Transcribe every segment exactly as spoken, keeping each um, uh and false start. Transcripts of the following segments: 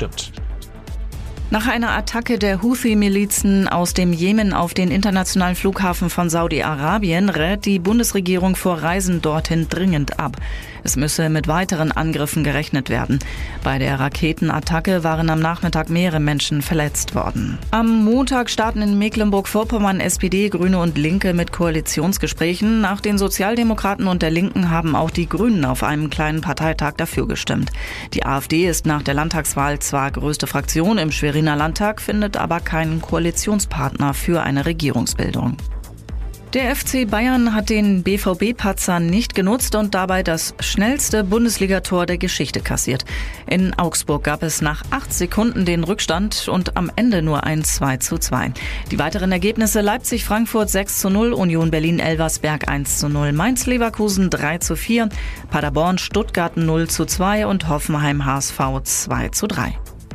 gestimmt. Nach einer Attacke der Houthi-Milizen aus dem Jemen auf den internationalen Flughafen von Saudi-Arabien rät die Bundesregierung vor Reisen dorthin dringend ab. Es müsse mit weiteren Angriffen gerechnet werden. Bei der Raketenattacke waren am Nachmittag mehrere Menschen verletzt worden. Am Montag starten in Mecklenburg-Vorpommern S P D, Grüne und Linke mit Koalitionsgesprächen. Nach den Sozialdemokraten und der Linken haben auch die Grünen auf einem kleinen Parteitag dafür gestimmt. Die AfD ist nach der Landtagswahl zwar größte Fraktion im Schweriner Landtag, findet aber keinen Koalitionspartner für eine Regierungsbildung. Der F C Bayern hat den B V B-Patzer nicht genutzt und dabei das schnellste Bundesligator der Geschichte kassiert. In Augsburg gab es nach acht Sekunden den Rückstand und am Ende nur ein zwei zu zwei. Die weiteren Ergebnisse: Leipzig-Frankfurt sechs zu null, Union Berlin-Elversberg eins zu null, Mainz-Leverkusen drei zu vier, Paderborn-Stuttgart null zu zwei und Hoffenheim-H S V zwei zu drei.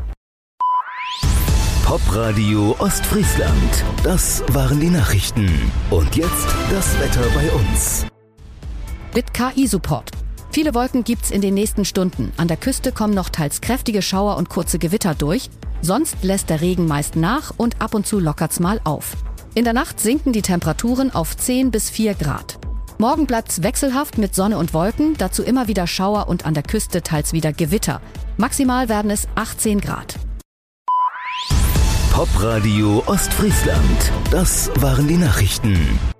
Popradio Ostfriesland. Das waren die Nachrichten. Und jetzt das Wetter bei uns. Mit K I-Support. Viele Wolken gibt's in den nächsten Stunden. An der Küste kommen noch teils kräftige Schauer und kurze Gewitter durch. Sonst lässt der Regen meist nach und ab und zu lockert's mal auf. In der Nacht sinken die Temperaturen auf zehn bis vier Grad. Morgen bleibt's wechselhaft mit Sonne und Wolken, dazu immer wieder Schauer und an der Küste teils wieder Gewitter. Maximal werden es achtzehn Grad. Popradio Ostfriesland. Das waren die Nachrichten.